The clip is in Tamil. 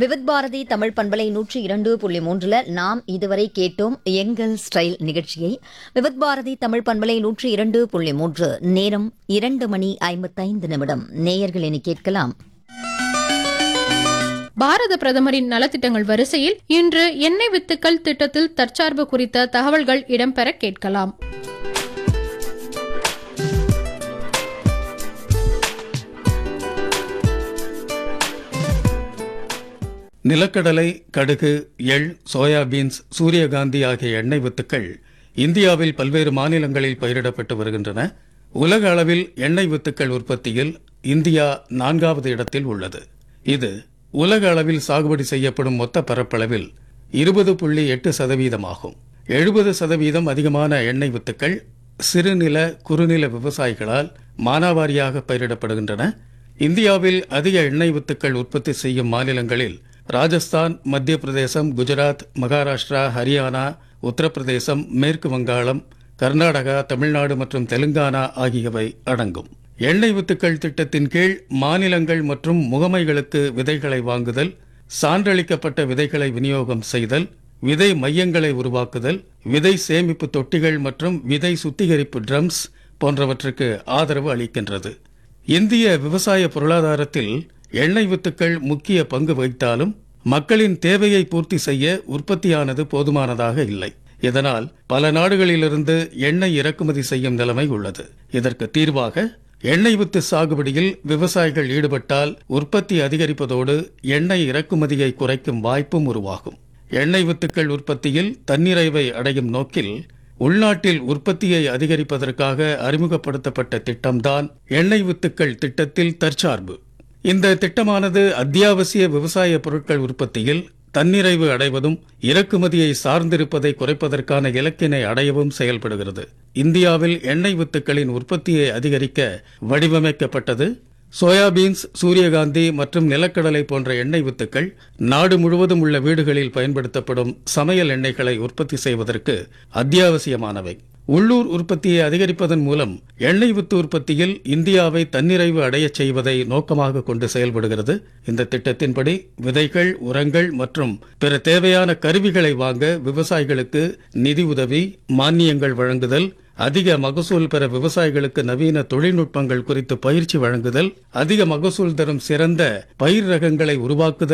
விவித் பாரதி தமிழ் பண்பலை 102.3 நாம் இதுவரை கேட்டோம் எங்கள் ஸ்டைல் நிகழ்ச்சியை. விவித் பாரதி தமிழ் பண்பலை 102.3 நேரம் 2:55. நேயர்கள் இனி கேட்கலாம். பாரத பிரதமரின் நலத்திட்டங்கள் வரிசையில் இன்று எண்ணெய் வித்துக்கள் திட்டத்தில் தற்சார்பு குறித்த தகவல்கள் இடம்பெற கேட்கலாம். நிலக்கடலை, கடுகு, எள், சோயாபீன்ஸ், சூரியகாந்தி ஆகிய எண்ணெய் வித்துக்கள் இந்தியாவில் பல்வேறு மாநிலங்களில் பயிரிடப்பட்டு வருகின்றன. உலக அளவில் எண்ணெய் வித்துக்கள் உற்பத்தியில் இந்தியா 4வது இடத்தில் உள்ளது. இது உலக அளவில் சாகுபடி செய்யப்படும் மொத்த பரப்பளவில் 20.8% ஆகும். 70% அதிகமான எண்ணெய் வித்துக்கள் சிறுநில, குறுநில விவசாயிகளால் மானாவாரியாக பயிரிடப்படுகின்றன. இந்தியாவில் அதிக எண்ணெய் வித்துக்கள் உற்பத்தி செய்யும் மாநிலங்களில் ராஜஸ்தான், மத்திய பிரதேசம், குஜராத், மகாராஷ்டிரா, ஹரியானா, உத்தரப்பிரதேசம், மேற்கு வங்காளம், கர்நாடகா, தமிழ்நாடு மற்றும் தெலுங்கானா ஆகியவை அடங்கும். எண்ணெய் வித்துக்கள் திட்டத்தின் கீழ் மாநிலங்கள் மற்றும் முகமைகளுக்கு விதைகளை வாங்குதல், சான்றளிக்கப்பட்ட விதைகளை விநியோகம் செய்தல், விதை மையங்களை உருவாக்குதல், விதை சேமிப்பு தொட்டிகள் மற்றும் விதை சுத்திகரிப்பு ட்ரம்ஸ் போன்றவற்றுக்கு ஆதரவு அளிக்கின்றது. இந்திய விவசாய பொருளாதாரத்தில் எண்ணெய் வித்துக்கள் முக்கிய பங்கு வகித்தாலும் மக்களின் தேவையை பூர்த்தி செய்ய உற்பத்தியானது போதுமானதாக இல்லை. இதனால் பல நாடுகளிலிருந்து எண்ணெய் இறக்குமதி செய்யும் நிலைமை உள்ளது. இதற்கு தீர்வாக எண்ணெய் வித்து சாகுபடியில் விவசாயிகள் ஈடுபட்டால் உற்பத்தி அதிகரிப்பதோடு எண்ணெய் இறக்குமதியை குறைக்கும் வாய்ப்பும் உருவாகும். எண்ணெய் வித்துக்கள் உற்பத்தியில் தன்னிறைவை அடையும் நோக்கில் உள்நாட்டில் உற்பத்தியை அதிகரிப்பதற்காக அறிமுகப்படுத்தப்பட்ட திட்டம்தான் எண்ணெய் வித்துக்கள் திட்டத்தில் தற்சார்பு. இந்த திட்டமானது அத்தியாவசிய விவசாய பொருட்கள் உற்பத்தியில் தன்னிறைவு அடைவதும் இறக்குமதியை சார்ந்திருப்பதை குறைப்பதற்கான இலக்கினை அடையவும் செயல்படுகிறது. இந்தியாவில் எண்ணெய் வித்துக்களின் உற்பத்தியை அதிகரிக்க வடிவமைக்கப்பட்டது. சோயாபீன்ஸ், சூரியகாந்தி மற்றும் நிலக்கடலை போன்ற எண்ணெய் வித்துக்கள் நாடு முழுவதும் உள்ள வீடுகளில் பயன்படுத்தப்படும் சமையல் எண்ணெய்களை உற்பத்தி செய்வதற்கு அத்தியாவசியமானவை. உள்ளூர் உற்பத்தியை அதிகரிப்பதன் மூலம் எண்ணெய் வித்து உற்பத்தியில் இந்தியாவை தன்னிறைவு அடையச் செய்வதை நோக்கமாக கொண்டு செயல்படுகிறது. இந்த திட்டத்தின்படி விதைகள், உரங்கள் மற்றும் பிற தேவையான கருவிகளை வாங்க விவசாயிகளுக்கு நிதி உதவி, மானியங்கள் வழங்குதல், அதிக மகசூல் பெற விவசாயிகளுக்கு நவீன தொழில்நுட்பங்கள் குறித்து பயிற்சி வழங்குதல், அதிக மகசூல் தரும் சிறந்த பயிர் ரகங்களை உருவாக்குதல்